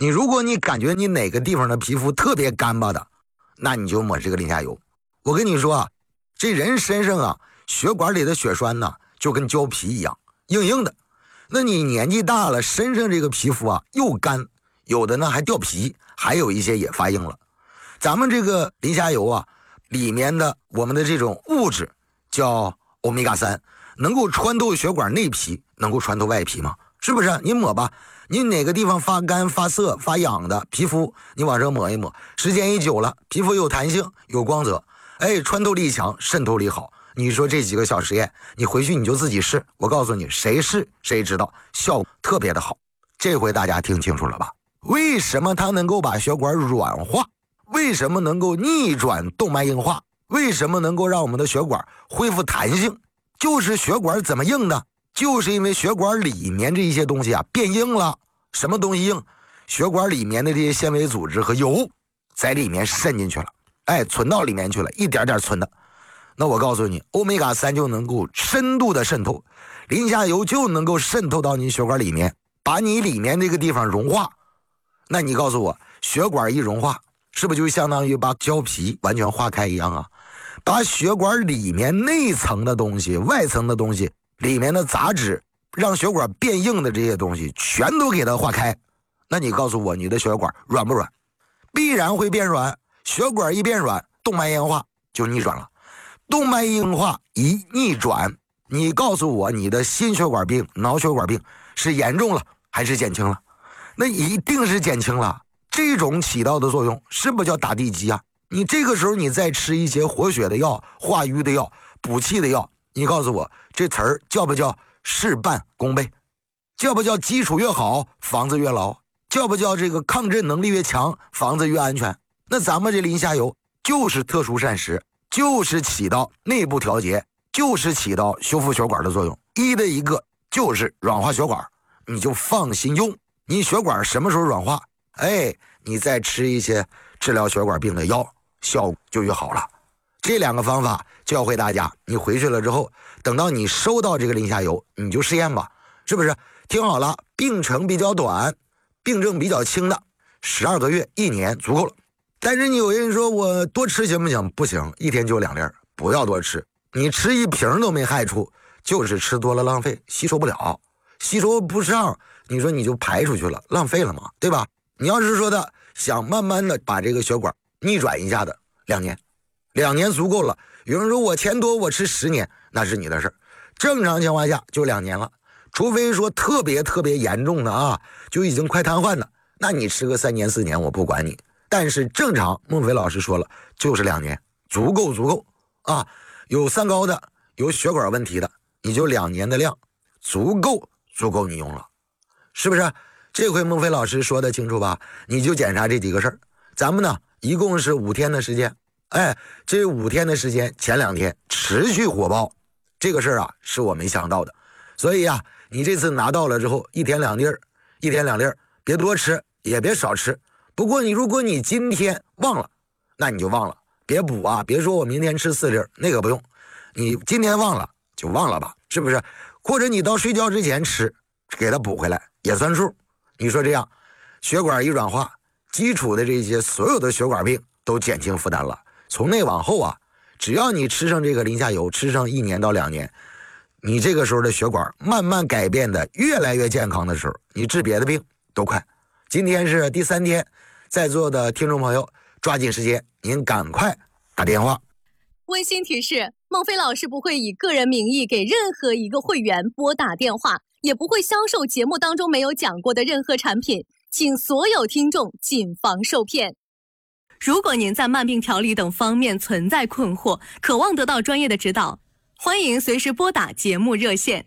如果你感觉你哪个地方的皮肤特别干巴的，那你就抹这个鳞下油。我跟你说啊，这人身上啊，血管里的血栓呢，就跟胶皮一样，硬硬的。那你年纪大了，身上这个皮肤啊又干，有的呢还掉皮，还有一些也发硬了。咱们这个鳞下油啊，里面的我们的这种物质叫欧米伽3，能够穿透血管内皮，能够穿透外皮吗？是不是？你抹吧，你哪个地方发干、发涩、发痒的皮肤，你往上抹一抹，时间一久了，皮肤有弹性、有光泽，穿透力强，渗透力好。你说这几个小实验，你回去你就自己试，我告诉你，谁试谁知道，效果特别的好。这回大家听清楚了吧？为什么它能够把血管软化？为什么能够逆转动脉硬化？为什么能够让我们的血管恢复弹性？就是血管怎么硬的？就是因为血管里面这一些东西啊变硬了。什么东西硬？血管里面的这些纤维组织和油在里面渗进去了，存到里面去了，一点点存的。那我告诉你，欧米伽3就能够深度的渗透，鳞下油就能够渗透到你血管里面，把你里面这个地方融化。那你告诉我，血管一融化，是不是就相当于把胶皮完全化开一样啊？把血管里面内层的东西、外层的东西、里面的杂质，让血管变硬的这些东西全都给它化开。那你告诉我，你的血管软不软？必然会变软。血管一变软，动脉硬化就逆转了。动脉硬化一逆转，你告诉我，你的心血管病、脑血管病是严重了还是减轻了？那一定是减轻了。这种起到的作用是不是叫打地基啊？你这个时候你再吃一些活血的药、化瘀的药、补气的药，你告诉我，这词儿叫不叫事半功倍？叫不叫基础越好，房子越牢？叫不叫这个抗震能力越强，房子越安全？那咱们这鳞下油就是特殊膳食，就是起到内部调节，就是起到修复血管的作用。一的一个就是软化血管，你就放心用。你血管什么时候软化，你再吃一些治疗血管病的药，效果就越好了。这两个方法教会大家，你回去了之后，等到你收到这个鳞下油，你就试验吧，是不是？听好了，病程比较短，病症比较轻的，12个月、1年足够了。但是你有人说我多吃行不行？不行，一天就2粒，不要多吃。你吃一瓶都没害处，就是吃多了浪费，吸收不了，吸收不上，你说你就排出去了，浪费了嘛，对吧？你要是说的想慢慢的把这个血管逆转一下的，2年，2年足够了。有人说我钱多，我吃10年，那是你的事儿。正常情况下就2年了，除非说特别特别严重的啊，就已经快瘫痪的，那你吃个3年4年我不管你。但是正常，孟非老师说了，就是2年，足够啊。有三高的，有血管问题的，你就2年的量，足够你用了，是不是？这回孟非老师说的清楚吧？你就检查这几个事儿。咱们呢，一共是5天的时间，这5天的时间，前2天持续火爆，这个事儿啊，是我没想到的。所以啊，你这次拿到了之后，一天2粒，别多吃，也别少吃。不过如果你今天忘了，那你就忘了，别补啊，别说我明天吃4粒，那个不用。你今天忘了就忘了吧，是不是？或者你到睡觉之前吃，给它补回来也算数。你说这样，血管一软化，基础的这些所有的血管病都减轻负担了。从那往后啊，只要你吃上这个鳞下油，吃上1年到2年，你这个时候的血管慢慢改变的越来越健康的时候，你治别的病都快。今天是第3天，在座的听众朋友抓紧时间，您赶快打电话。 温馨提示，孟非老师不会以个人名义给任何一个会员拨打电话，也不会销售节目当中没有讲过的任何产品，请所有听众谨防受骗。如果您在慢病调理等方面存在困惑，渴望得到专业的指导，欢迎随时拨打节目热线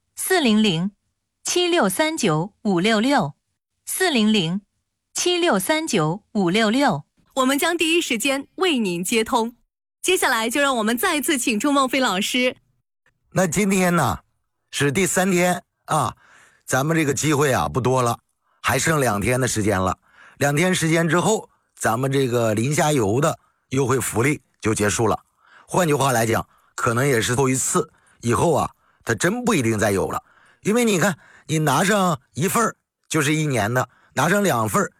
400-7639-566，400-7639-566， 我们将第一时间为您接通。接下来就让我们再次请出孟非老师。 那今天呢是第3天啊，咱们这个机会啊不多了，还剩2天的时间了。2天时间之后，咱们这个鳞下油的优惠福利就结束了。换句话来讲，可能也是头一次，以后啊它真不一定再有了。因为你看，你拿上1份就是1年的，拿上2份